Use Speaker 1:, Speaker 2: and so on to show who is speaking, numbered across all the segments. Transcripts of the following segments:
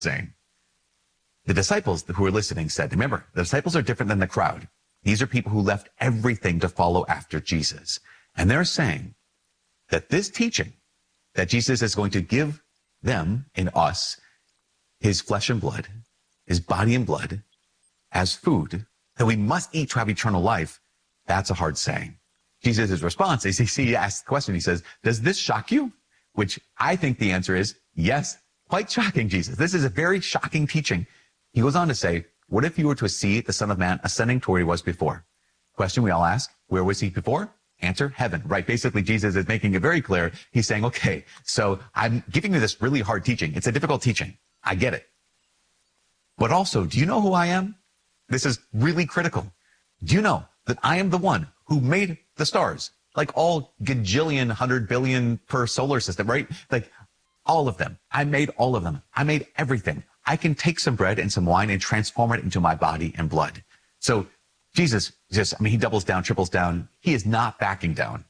Speaker 1: saying. The disciples who were listening said, remember, the disciples are different than the crowd. These are people who left everything to follow after Jesus. And they're saying that this teaching that Jesus is going to give them and us, his flesh and blood, his body and blood, as food, that we must eat to have eternal life, that's a hard saying. Jesus' response is, he asks the question, he says, does this shock you? Which I think the answer is yes, quite shocking, Jesus. This is a very shocking teaching. He goes on to say, what if you were to see the Son of Man ascending to where he was before? Question we all ask, where was he before? Answer, heaven, right? Basically, Jesus is making it very clear. He's saying, okay, so I'm giving you this really hard teaching. It's a difficult teaching. I get it. But also, do you know who I am? This is really critical. Do you know that I am the one who made the stars? Like all gajillion, 100 billion per solar system, right? Like all of them. I made all of them. I made everything. I can take some bread and some wine and transform it into my body and blood. So Jesus he doubles down, triples down. He is not backing down.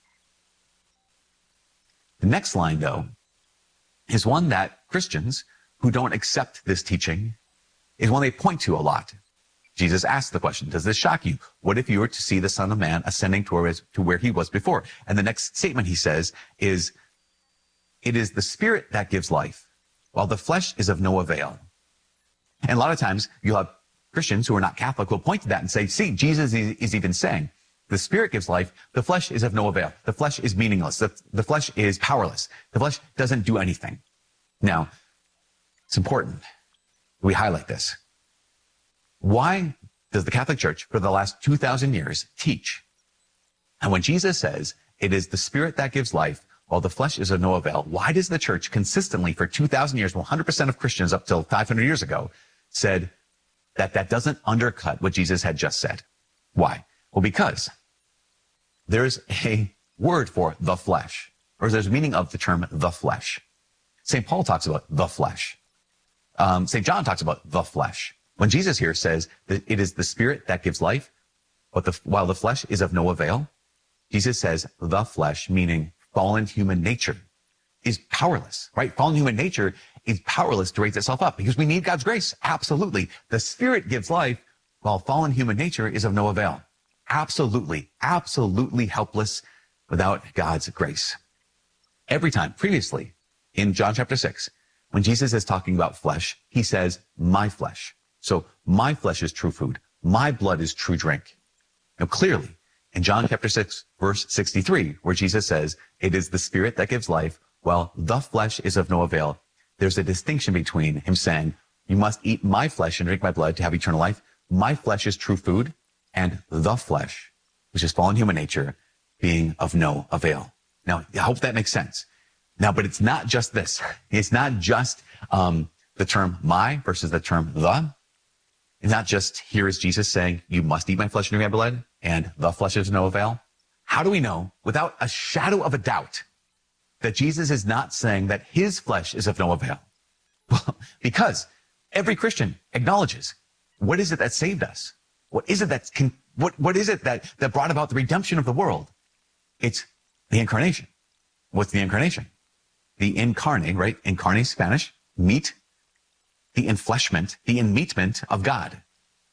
Speaker 1: The next line, though, is one that Christians who don't accept this teaching is one they point to a lot. Jesus asked the question, does this shock you? What if you were to see the Son of Man ascending to where he was before? And the next statement he says is, it is the Spirit that gives life, while the flesh is of no avail. And a lot of times you'll have Christians who are not Catholic will point to that and say, see, Jesus is even saying, the Spirit gives life, the flesh is of no avail. The flesh is meaningless. The flesh is powerless. The flesh doesn't do anything. Now, it's important we highlight this. Why does the Catholic Church for the last 2,000 years teach? And when Jesus says, it is the Spirit that gives life, while the flesh is of no avail, why does the church consistently for 2,000 years, 100% of Christians up till 500 years ago said that doesn't undercut what Jesus had just said? Why? Well, because there's a word for the flesh, or there's a meaning of the term the flesh. St. Paul talks about the flesh. St. John talks about the flesh. When Jesus here says that it is the Spirit that gives life, but while the flesh is of no avail, Jesus says the flesh, meaning fallen human nature, is powerless, right? Fallen human nature is powerless to raise itself up because we need God's grace. Absolutely. The Spirit gives life while fallen human nature is of no avail. Absolutely, absolutely helpless without God's grace. Every time previously in John chapter 6, when Jesus is talking about flesh, he says, my flesh. So my flesh is true food. My blood is true drink. Now clearly in John chapter 6, verse 63, where Jesus says, it is the Spirit that gives life, while the flesh is of no avail. There's a distinction between him saying, you must eat my flesh and drink my blood to have eternal life. My flesh is true food, and the flesh, which is fallen human nature, being of no avail. Now, I hope that makes sense. Now, but it's not just this. It's not just the term my versus the term the. It's not just here is Jesus saying, you must eat my flesh and drink my blood, and the flesh is of no avail. How do we know, without a shadow of a doubt, that Jesus is not saying that his flesh is of no avail? Well, because every Christian acknowledges, what is it that saved us? What is it what is it that brought about the redemption of the world? It's the incarnation. What's the incarnation? The incarnate, right? Incarnate, Spanish, meat, the enfleshment, the enmeatment of God.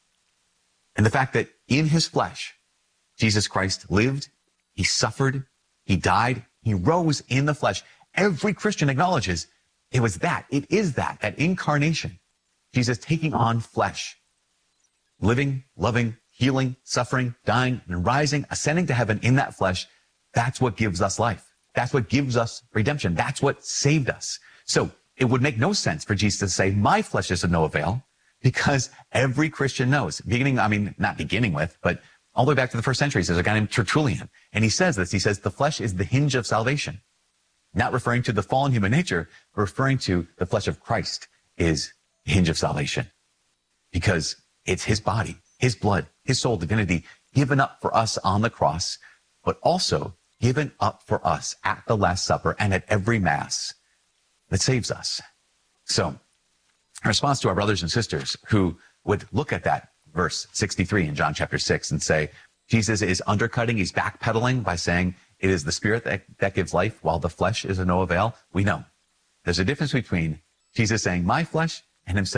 Speaker 1: And the fact that in his flesh, Jesus Christ lived, he suffered, he died, he rose in the flesh. Every Christian acknowledges it was that, it is that incarnation. Jesus taking on flesh, living, loving, healing, suffering, dying, and rising, ascending to heaven in that flesh. That's what gives us life. That's what gives us redemption. That's what saved us. So it would make no sense for Jesus to say, my flesh is of no avail, because every Christian knows, not beginning with, but all the way back to the first century, there's a guy named Tertullian, and he says this. He says, the flesh is the hinge of salvation. Not referring to the fallen human nature, but referring to the flesh of Christ is the hinge of salvation, because it's his body, his blood, his soul, divinity, given up for us on the cross, but also given up for us at the Last Supper and at every Mass that saves us. So, in response to our brothers and sisters who would look at that verse 63 in John chapter 6 and say, Jesus is undercutting, he's backpedaling by saying, it is the Spirit that gives life while the flesh is of no avail, we know there's a difference between Jesus saying my flesh and himself.